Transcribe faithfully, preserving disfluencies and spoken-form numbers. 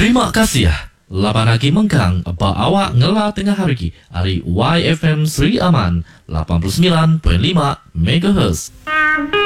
Terima kasih. Lapan lagi mengkang apa awak ngela tengah hari ari Y F M Sri Aman lapan puluh sembilan perpuluhan lima megahertz.